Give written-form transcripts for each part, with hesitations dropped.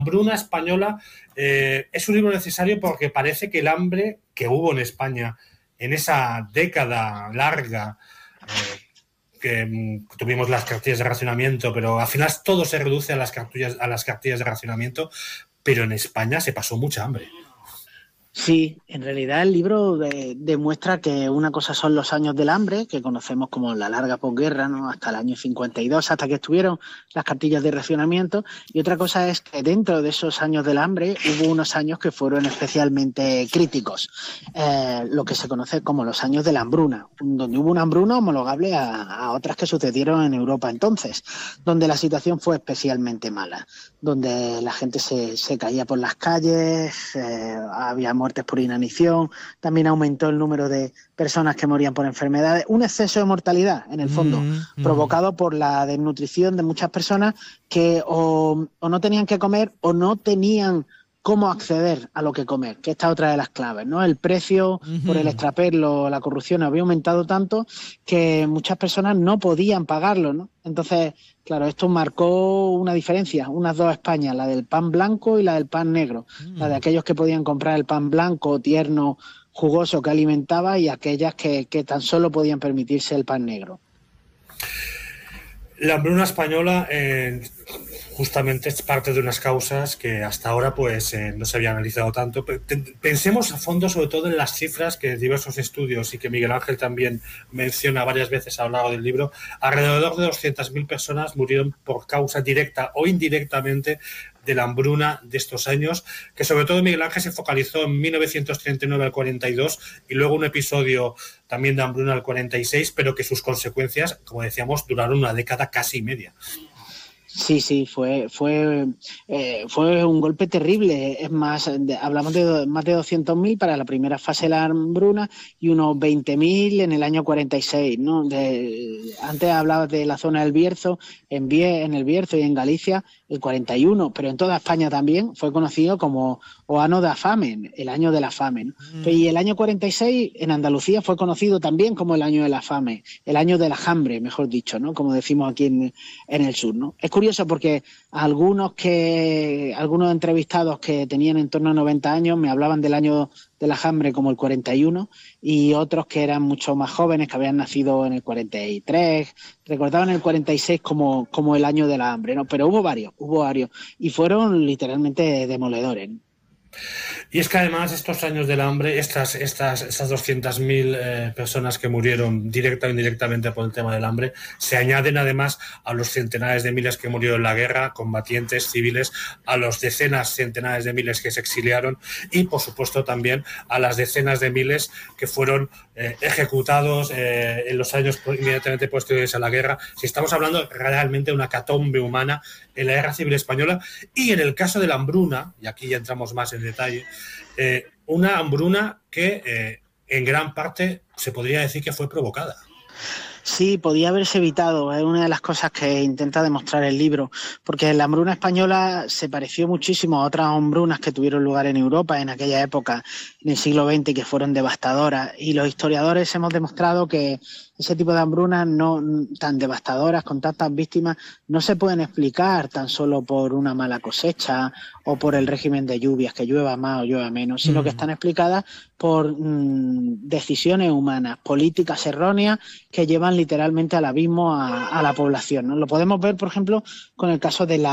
hambruna española es un libro necesario porque parece que el hambre que hubo en España en esa década larga que tuvimos las cartillas de racionamiento, pero al final todo se reduce a las cartillas de racionamiento, pero en España se pasó mucha hambre. Sí, en realidad el libro demuestra que una cosa son los años del hambre, que conocemos como la larga posguerra, ¿no? Hasta el año 52, hasta que estuvieron las cartillas de racionamiento, y otra cosa es que dentro de esos años del hambre hubo unos años que fueron especialmente críticos, lo que se conoce como los años de la hambruna, donde hubo una hambruna homologable a otras que sucedieron en Europa entonces, donde la situación fue especialmente mala, donde la gente se caía por las calles, había muertes por inanición, también aumentó el número de personas que morían por enfermedades, un exceso de mortalidad, en el fondo, provocado por la desnutrición de muchas personas que o no tenían que comer o no tenían cómo acceder a lo que comer, que esta es otra de las claves, ¿no? El precio por el extraperlo, la corrupción había aumentado tanto que muchas personas no podían pagarlo, ¿no? Entonces, claro, esto marcó una diferencia, unas dos Españas, la del pan blanco y la del pan negro, la de aquellos que podían comprar el pan blanco, tierno, jugoso, que alimentaba, y aquellas que tan solo podían permitirse el pan negro. La hambruna española justamente es parte de unas causas que hasta ahora pues no se había analizado tanto. Pensemos a fondo sobre todo en las cifras que diversos estudios y que Miguel Ángel también menciona varias veces a lo largo del libro. Alrededor de 200.000 personas murieron por causa directa o indirectamente de la hambruna de estos años, que sobre todo Miguel Ángel se focalizó en 1939 al 42 y luego un episodio también de hambruna al 46, pero que sus consecuencias, como decíamos, duraron una década casi y media. Sí, fue un golpe terrible. Es más, hablamos de más de 200.000 para la primera fase de la hambruna y unos 20.000 en el año 46, ¿no? Antes hablabas de la zona del Bierzo, en el Bierzo y en Galicia, el 41, pero en toda España también fue conocido como o ano da fame, el año de la fame, ¿no? Y el año 46 en Andalucía fue conocido también como el año de la fame, el año de la hambre, mejor dicho, ¿no? Como decimos aquí en el sur, ¿no? Es curioso porque algunos entrevistados que tenían en torno a 90 años me hablaban del año de la hambre como el 41 y otros que eran mucho más jóvenes, que habían nacido en el 43, recordaban el 46 como el año de la hambre, ¿no? Pero hubo varios y fueron literalmente demoledores, ¿no? Y es que además estos años del hambre, estas 200.000 personas que murieron directa o indirectamente por el tema del hambre, se añaden además a los centenares de miles que murieron en la guerra, combatientes civiles, a los decenas, centenares de miles que se exiliaron y, por supuesto, también a las decenas de miles que fueron ejecutados en los años inmediatamente posteriores a la guerra. Si estamos hablando realmente de una hecatombe humana en la Guerra Civil Española y en el caso de la hambruna, y aquí ya entramos más en detalle, una hambruna que en gran parte se podría decir que fue provocada. Sí, podía haberse evitado, es una de las cosas que intenta demostrar el libro, porque la hambruna española se pareció muchísimo a otras hambrunas que tuvieron lugar en Europa en aquella época, en el siglo XX, que fueron devastadoras, y los historiadores hemos demostrado que ese tipo de hambrunas no tan devastadoras, con tantas víctimas, no se pueden explicar tan solo por una mala cosecha o por el régimen de lluvias, que llueva más o llueva menos, sino que están explicadas por decisiones humanas, políticas erróneas que llevan literalmente al abismo a la población, ¿no? Lo podemos ver, por ejemplo, con el caso del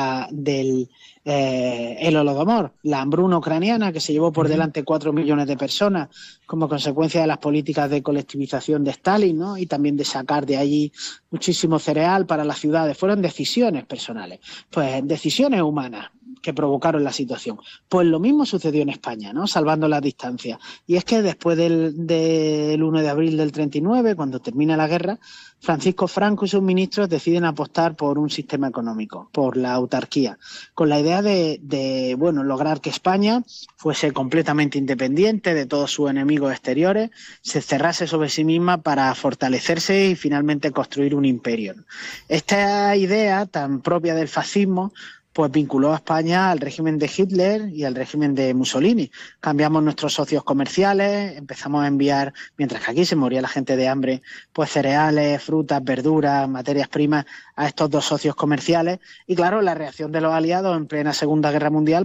Holodomor, la hambruna ucraniana, que se llevó por delante 4 millones de personas como consecuencia de las políticas de colectivización de Stalin, ¿no? Y también de sacar de allí muchísimo cereal para las ciudades. Fueron decisiones personales, pues decisiones humanas que provocaron la situación. Pues lo mismo sucedió en España, ¿no? Salvando las distancias. Y es que después del 1 de abril del 39, cuando termina la guerra, Francisco Franco y sus ministros deciden apostar por un sistema económico, por la autarquía, con la idea de lograr que España fuese completamente independiente de todos sus enemigos exteriores, se cerrase sobre sí misma para fortalecerse y finalmente construir un imperio. Esta idea tan propia del fascismo pues vinculó a España al régimen de Hitler y al régimen de Mussolini. Cambiamos nuestros socios comerciales, empezamos a enviar, mientras que aquí se moría la gente de hambre, pues cereales, frutas, verduras, materias primas a estos dos socios comerciales. Y claro, la reacción de los aliados en plena Segunda Guerra Mundial